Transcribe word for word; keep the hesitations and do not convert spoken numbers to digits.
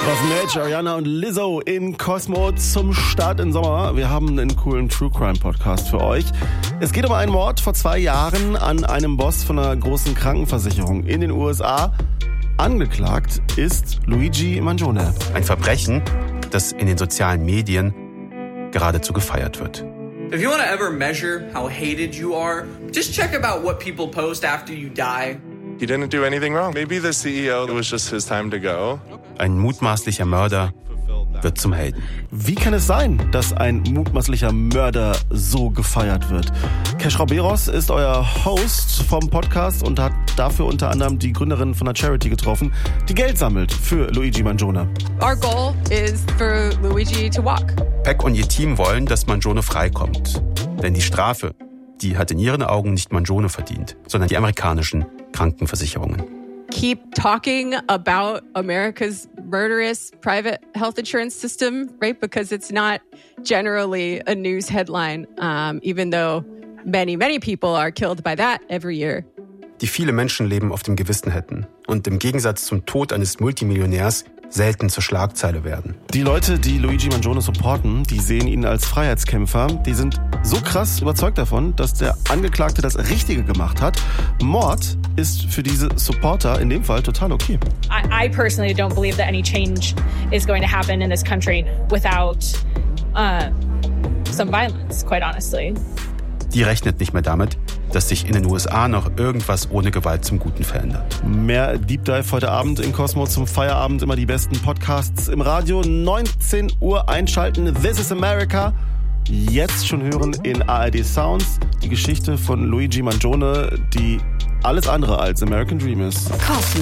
Was Mitch, Ariana und Lizzo in Cosmo zum Start im Sommer. Wir haben einen coolen True Crime Podcast für euch. Es geht um einen Mord vor zwei Jahren an einem Boss von einer großen Krankenversicherung in den U S A. Angeklagt ist Luigi Mangione. Ein Verbrechen, das in den sozialen Medien geradezu gefeiert wird. If you want to ever measure how hated you are, just check about what people post after you die. He didn't do anything wrong. Maybe the C E O, it was just his time to go. Ein mutmaßlicher Mörder wird zum Helden. Wie kann es sein, dass ein mutmaßlicher Mörder so gefeiert wird? Kesh Roberos ist euer Host vom Podcast und hat dafür unter anderem die Gründerin von einer Charity getroffen, die Geld sammelt für Luigi Mangione. Our goal is for Luigi to walk. Peck und ihr Team wollen, dass Mangione freikommt. Denn die Strafe, die hat in ihren Augen nicht Mangione verdient, sondern die amerikanischen Krankenversicherungen. Keep talking about America's murderous private health insurance system, right? Because it's not generally a news headline, um, even though many, many people are killed by that every year. Die viele Menschenleben auf dem Gewissen hätten und im Gegensatz zum Tod eines Multimillionärs selten zur Schlagzeile werden. Die Leute, die Luigi Mangione supporten, die sehen ihn als Freiheitskämpfer. Die sind so krass überzeugt davon, dass der Angeklagte das Richtige gemacht hat. Mord ist für diese Supporter in dem Fall total okay. I, I personally don't believe that any change is going to happen in this country without uh, some violence, quite honestly. Die rechnet nicht mehr damit, dass sich in den U S A noch irgendwas ohne Gewalt zum Guten verändert. Mehr Deep Dive heute Abend in Cosmo zum Feierabend. Immer die besten Podcasts im Radio. neunzehn Uhr einschalten. This is America. Jetzt schon hören in A R D Sounds die Geschichte von Luigi Mangione, die alles andere als American Dream ist. Cosmo.